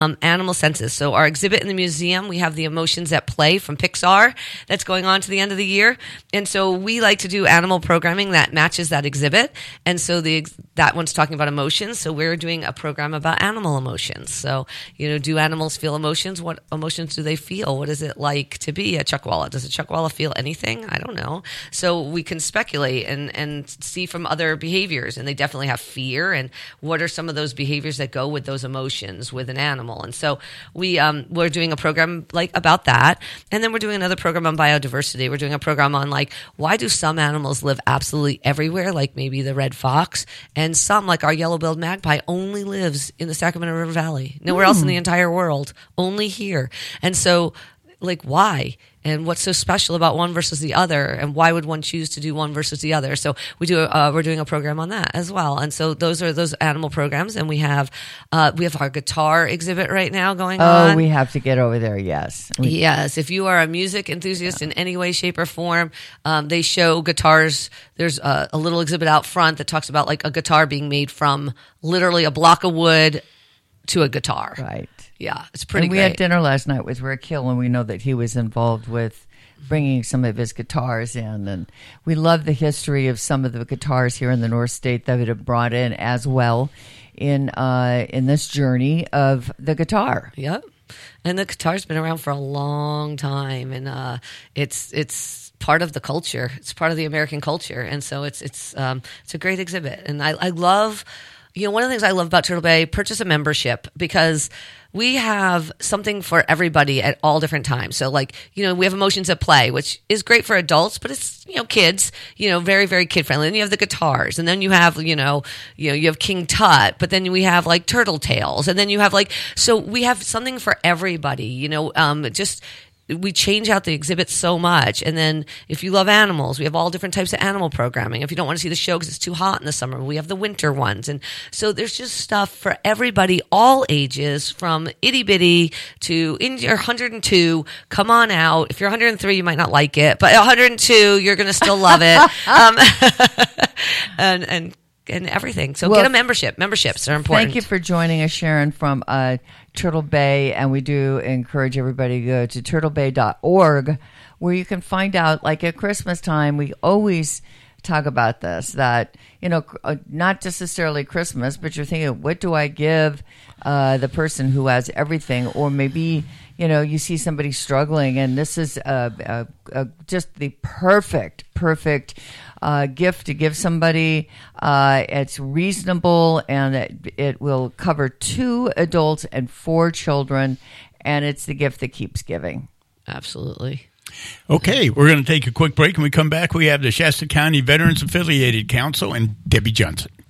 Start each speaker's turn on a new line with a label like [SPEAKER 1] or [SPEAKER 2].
[SPEAKER 1] animal senses. So our exhibit in the museum, we have the Emotions at Play from Pixar that's going on to the end of the year. And so we like to do animal programming that matches that exhibit. And so that one's talking about emotions. So we're doing a program about animal emotions. So, do animals feel emotions? What emotions do they feel? What is it like to be a chuckwalla? Does a chuckwalla feel anything? I don't know. So we can speculate and see from other behaviors. And they definitely have fear. And what are some of those behaviors that go with those emotions with an animal? And so we're doing a program about that. And then we're doing another program on biodiversity. We're doing a program on why do some animals live absolutely everywhere, like maybe the red fox, and some, like our yellow-billed magpie, only lives in the Sacramento River Valley. Nowhere else in the entire world, only here. And so, why? And what's so special about one versus the other? And why would one choose to do one versus the other? So we're doing a program on that as well. And so those are those animal programs. And we have our guitar exhibit right now going on.
[SPEAKER 2] Oh, we have to get over there. Yes.
[SPEAKER 1] Yes. If you are a music enthusiast in any way, shape, or form, they show guitars. There's a little exhibit out front that talks about a guitar being made from literally a block of wood to a guitar.
[SPEAKER 2] Right.
[SPEAKER 1] Yeah, it's pretty
[SPEAKER 2] great. We had dinner last night with Rick Hill, and we know that he was involved with bringing some of his guitars in. And we love the history of some of the guitars here in the North State that have brought in as well in this journey of the guitar.
[SPEAKER 1] Yep. And the guitar's been around for a long time, and it's part of the culture. It's part of the American culture, and so it's a great exhibit. And I love, one of the things I love about Turtle Bay, purchase a membership, because we have something for everybody at all different times. So we have Emotions at Play, which is great for adults, but it's, kids, very, very kid friendly. Then you have the guitars, and then you have, you have King Tut, but then we have Turtle Tales. And then you have so we have something for everybody, we change out the exhibits so much. And then if you love animals, we have all different types of animal programming. If you don't want to see the show because it's too hot in the summer, we have the winter ones. And so there's just stuff for everybody, all ages, from itty bitty to in your 102. Come on out. If you're 103, you might not like it, but 102, you're going to still love it. And everything. So get a membership. Memberships are important.
[SPEAKER 2] Thank you for joining us, Sharon, from Turtle Bay. And we do encourage everybody to go to turtlebay.org, where you can find out, at Christmas time, we always talk about this, that, not necessarily Christmas, but you're thinking, what do I give the person who has everything? Or maybe, you see somebody struggling, and this is just the perfect gift to give somebody. It's reasonable, and it will cover 2 adults and 4 children, and it's the gift that keeps giving.
[SPEAKER 1] Absolutely.
[SPEAKER 3] Okay, we're going to take a quick break. When we come back, we have the Shasta County Veterans Affiliated Council and Debbie Johnson.